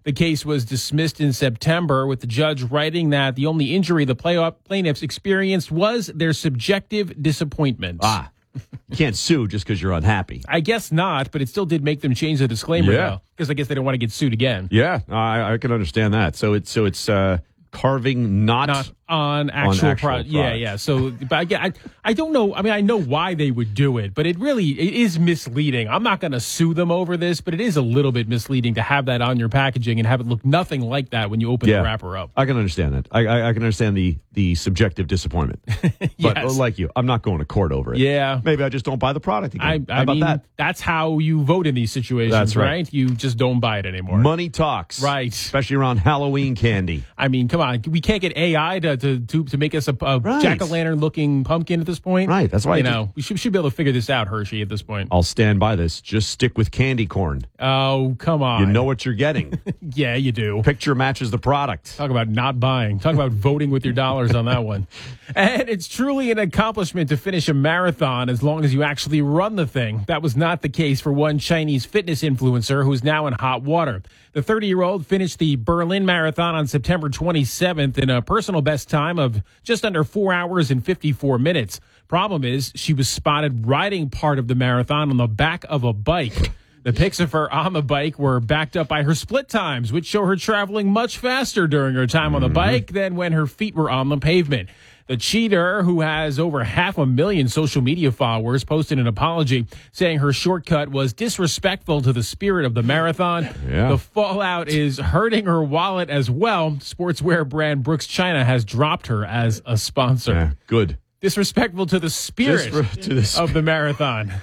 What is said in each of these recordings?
The case was dismissed in September, with the judge writing that the only injury the plaintiffs experienced was their subjective disappointment. You can't sue just because you're unhappy. I guess not, but it still did make them change the disclaimer, though, because I guess they don't want to get sued again. Yeah, I can understand that. So it's carving not on actual product. Yeah. So, but I don't know. I mean, I know why they would do it, but it is misleading. I'm not going to sue them over this, but it is a little bit misleading to have that on your packaging and have it look nothing like that when you open the wrapper up. I can understand that. I can understand the subjective disappointment. But Yes. like you, I'm not going to court over it. Yeah. Maybe I just don't buy the product again. I How about mean, that? That's how you vote in these situations, That's right. You just don't buy it anymore. Money talks. Right. Especially around Halloween candy. I mean, come on. We can't get AI to make us a jack-o'-lantern looking pumpkin at this point. Right. That's why we should be able to figure this out, Hershey, at this point. I'll stand by this. Just stick with candy corn. Oh, come on. You know what you're getting. Yeah, you do. Picture matches the product. Talk about not buying. Talk about voting with your dollars on that one. And it's truly an accomplishment to finish a marathon as long as you actually run the thing. That was not the case for one Chinese fitness influencer who's now in hot water. The 30-year-old finished the Berlin Marathon on September 27th in a personal best time of just under 4 hours and 54 minutes. Problem is, she was spotted riding part of the marathon on the back of a bike. The pics of her on the bike were backed up by her split times, which show her traveling much faster during her time on the bike than when her feet were on the pavement. The cheater, who has over 500,000 social media followers, posted an apology saying her shortcut was disrespectful to the spirit of the marathon. Yeah. The fallout is hurting her wallet as well. Sportswear brand Brooks China has dropped her as a sponsor. Yeah, good. Disrespectful to the spirit of the marathon.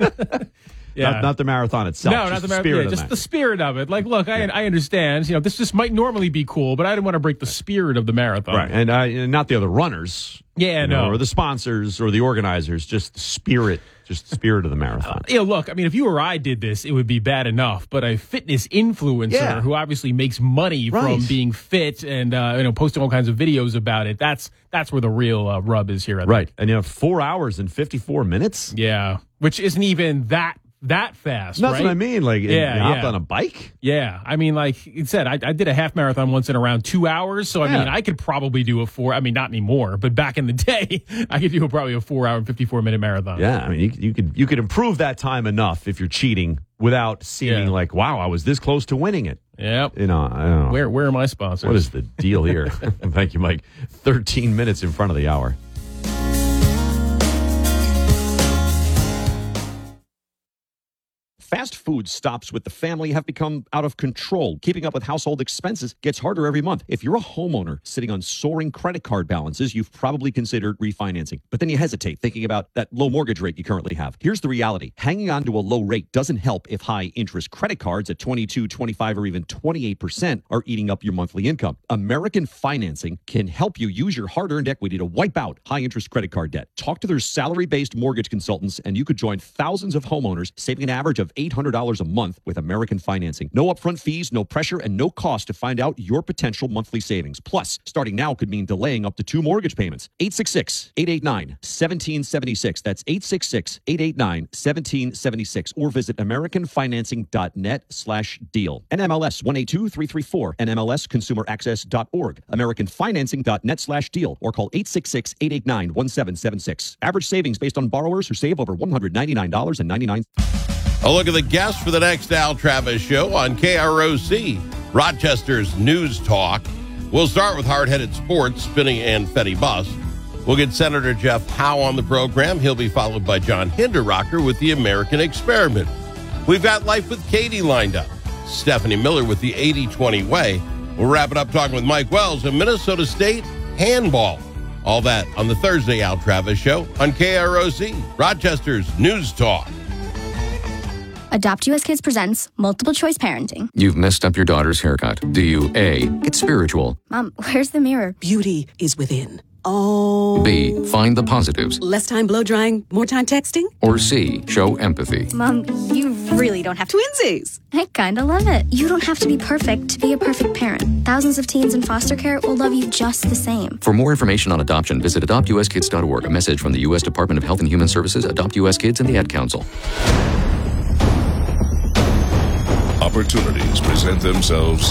Yeah. Not the marathon itself. No, not the marathon. Just the spirit of it. Like, look, I understand. This just might normally be cool, but I didn't want to break the spirit of the marathon. Right, and not the other runners. Yeah, no. Or the sponsors or the organizers. Just the spirit of the marathon. Look, I mean, if you or I did this, it would be bad enough. But a fitness influencer who obviously makes money from being fit and posting all kinds of videos about it, that's where the real rub is here. I think. And 4 hours and 54 minutes. Yeah, which isn't even that fast. That's right? what I mean. Like, you hopped on a bike? Yeah. I mean, like it said, I did a half marathon once in around 2 hours. So, I mean, I could probably do not anymore, but back in the day, I could do probably a 4 hour and 54 minute marathon. Yeah. I mean, you could improve that time enough if you're cheating without seeming like, wow, I was this close to winning it. Yep. I don't know. Where are my sponsors? What is the deal here? Thank you, Mike. 13 minutes in front of the hour. Fast food stops with the family have become out of control. Keeping up with household expenses gets harder every month. If you're a homeowner sitting on soaring credit card balances, you've probably considered refinancing. But then you hesitate, thinking about that low mortgage rate you currently have. Here's the reality. Hanging on to a low rate doesn't help if high interest credit cards at 22, 25, or even 28% are eating up your monthly income. American Financing can help you use your hard-earned equity to wipe out high interest credit card debt. Talk to their salary-based mortgage consultants, and you could join thousands of homeowners, saving an average of $800 a month with American Financing. No upfront fees, no pressure, and no cost to find out your potential monthly savings. Plus, starting now could mean delaying up to 2 mortgage payments. 866-889-1776. That's 866-889-1776. Or visit AmericanFinancing.net/deal. NMLS 182334. NMLSConsumerAccess.org. AmericanFinancing.net/deal. Or call 866-889-1776. Average savings based on borrowers who save over $199.99. A look at the guests for the next Al Travis Show on KROC, Rochester's News Talk. We'll start with Hard-Headed Sports, spinning and Fetty Bus. We'll get Senator Jeff Howe on the program. He'll be followed by John Hinderrocker with the American Experiment. We've got Life with Katie lined up. Stephanie Miller with the 80-20 Way. We'll wrap it up talking with Mike Wells and Minnesota State handball. All that on the Thursday Al Travis Show on KROC, Rochester's News Talk. Adopt US Kids presents Multiple Choice Parenting. You've messed up your daughter's haircut. Do you A, get spiritual? Mom, where's the mirror? Beauty is within. Oh. B, find the positives? Less time blow drying, more time texting? Or C, show empathy? Mom, you really don't have to. Twinsies. I kind of love it. You don't have to be perfect to be a perfect parent. Thousands of teens in foster care will love you just the same. For more information on adoption, visit adoptuskids.org. A message from the U.S. Department of Health and Human Services, Adopt U.S. Kids, and the Ad Council. Opportunities present themselves